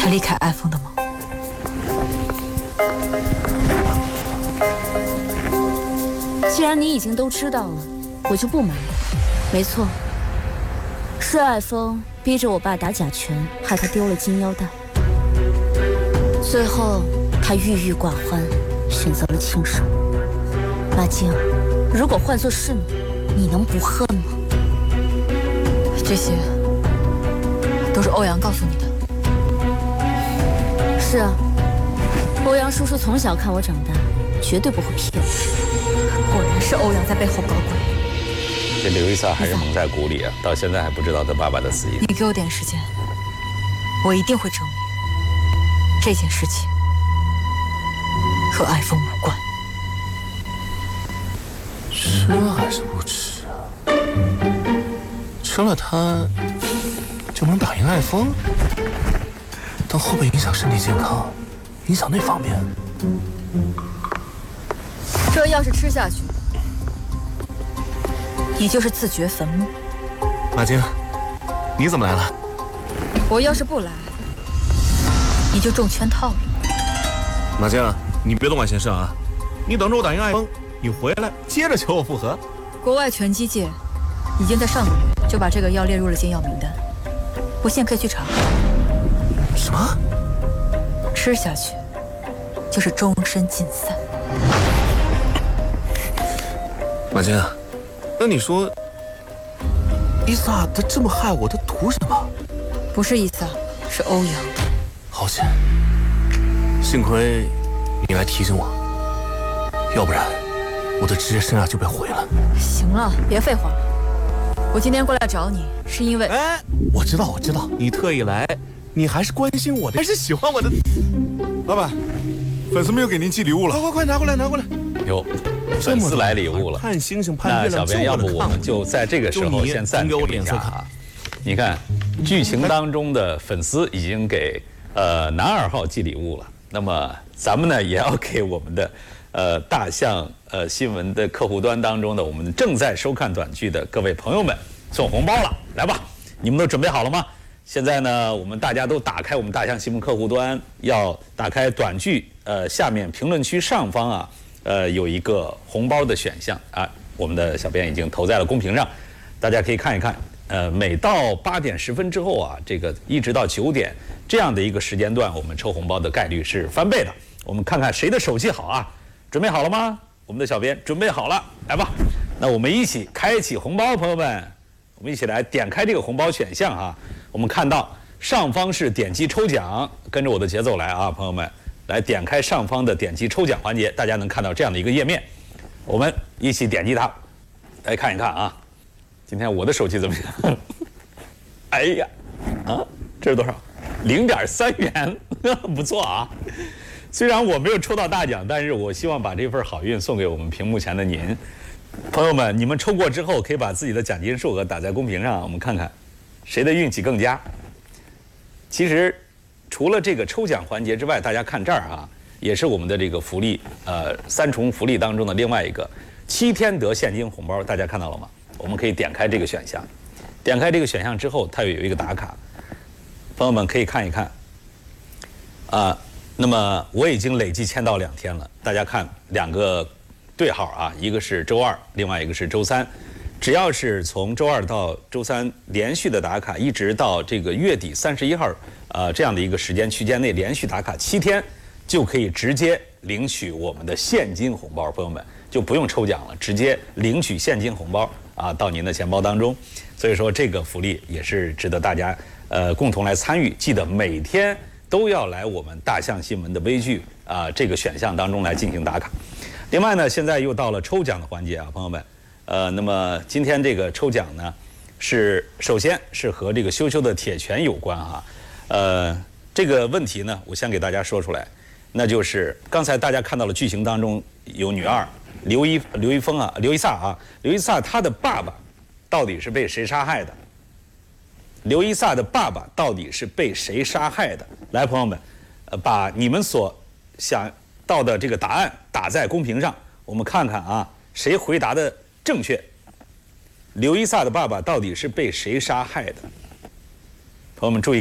他离开爱枫的吗？ 既然你已经都知道了，我就不瞒了。没错，是爱枫逼着我爸打假拳，害他丢了金腰带。最后他郁郁寡欢，选择了轻生。马静，如果换作是你能不恨吗？ 这些都是欧阳告诉你的。 是啊，欧阳叔叔从小看我长大，绝对不会骗我。 果然是欧阳在背后搞鬼。 这刘一萨还是蒙在鼓里啊，到现在还不知道他爸爸的死因。 你给我点时间，我一定会证明这件事情和爱枫无关。 吃还是不吃啊？吃了它就能打赢爱枫，但会不会影响身体健康，影响那方面？ 这要是吃下去，你就是自掘坟墓。 马晶，你怎么来了？ 我要是不来，你就中圈套了。 马晶，你别多管闲事啊！你等着我打赢爱枫，你回来接着求我复合。 国外拳击界已经在上个月就把这个药列入了禁药名单，我现在可以去查。 什么？ 吃下去就是终身禁赛。 马晶，那你说，伊萨他这么害我，他图什么？ 不是伊萨，是欧阳。 好险，幸亏你来提醒我，要不然我的职业生涯就被毁了。 行了，别废话了。我今天过来找你，是因为…… 哎，我知道，你特意来，你还是关心我的，还是喜欢我的。 老板，粉丝们又给您寄礼物了， 快拿过来！ 哟，粉丝来礼物了。 看星星盼那月亮， 小编，要不我们就在这个时候先暂停一下啊。你看，剧情当中的粉丝已经给男2号寄礼物了，那么咱们呢也要给我们的大象新闻的客户端当中的我们正在收看短剧的各位朋友们送红包了。来吧，你们都准备好了吗？现在呢，我们大家都打开我们大象新闻客户端，要打开短剧下面评论区上方啊，有一个红包的选项啊，我们的小编已经投在了公屏上，大家可以看一看。每到8点10分之后啊，这个一直到9点这样的一个时间段，我们抽红包的概率是翻倍的。我们看看谁的手气好啊？准备好了吗？我们的小编准备好了，来吧。那我们一起开启红包，朋友们，我们一起来点开这个红包选项啊。我们看到上方是点击抽奖，跟着我的节奏来啊，朋友们，来点开上方的点击抽奖环节，大家能看到这样的一个页面，我们一起点击它，来看一看啊。今天我的手气怎么样？哎呀，啊，这是多少？0.3元，不错啊。虽然我没有抽到大奖，但是我希望把这份好运送给我们屏幕前的您，朋友们，你们抽过之后可以把自己的奖金数额打在公屏上，我们看看谁的运气更佳。其实除了这个抽奖环节之外，大家看这儿啊，也是我们的这个福利，3重福利当中的另外一个7天得现金红包，大家看到了吗？我们可以点开这个选项，点开这个选项之后，它有一个打卡，朋友们可以看一看。那么我已经累计签到2天了，大家看2个对号啊，一个是周2，另外一个是周3。只要是从周2到周3连续的打卡，一直到这个月底31号，这样的一个时间区间内连续打卡7天，就可以直接领取我们的现金红包，朋友们就不用抽奖了，直接领取现金红包啊到您的钱包当中。所以说这个福利也是值得大家共同来参与，记得每天都要来我们大象新闻的微剧这个选项当中来进行打卡。另外呢，现在又到了抽奖的环节啊，朋友们。那么今天这个抽奖呢，首先是和这个羞羞的铁拳有关啊。这个问题呢，我先给大家说出来，那就是刚才大家看到了剧情当中有女2刘一萨他的爸爸到底是被谁杀害的？刘一萨的爸爸到底是被谁杀害的？来，朋友们，把你们所想到的这个答案打在公屏上，我们看看啊，谁回答的正确。刘一萨的爸爸到底是被谁杀害的？朋友们注意。